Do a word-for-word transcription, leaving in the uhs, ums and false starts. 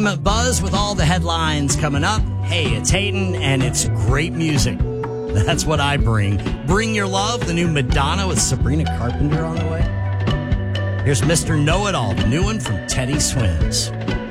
Buzz with all the headlines coming up. Hey, it's Hayden, and it's great music. That's what I bring. Bring Your Love, the new Madonna with Sabrina Carpenter on the way. Here's Mister Know-It-All, the new one from Teddy Swims.